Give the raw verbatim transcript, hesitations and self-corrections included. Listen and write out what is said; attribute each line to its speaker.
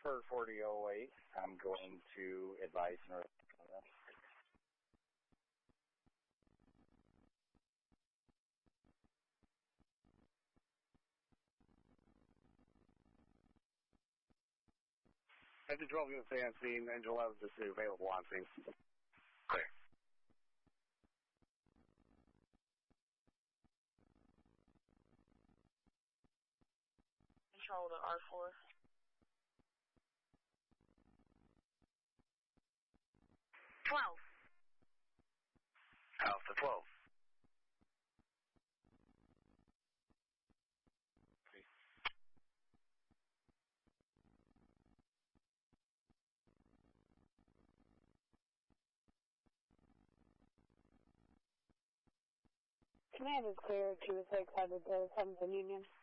Speaker 1: For forty oh eight, I'm going to advise North Dakota.
Speaker 2: Engine twelve units on scene, engine eleven is available on scene. Clear.
Speaker 3: Control to R four. twelve.
Speaker 2: Alpha twelve. Okay.
Speaker 4: Command is clear, two six hundred to seventh and Union.